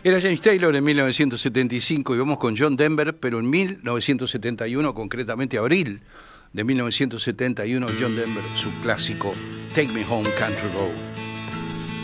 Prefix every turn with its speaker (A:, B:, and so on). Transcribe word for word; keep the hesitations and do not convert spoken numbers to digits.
A: Era James Taylor en mil novecientos setenta y cinco y vamos con John Denver, pero en mil novecientos setenta y uno, concretamente abril de mil novecientos setenta y uno, John Denver, su clásico Take Me Home Country Road.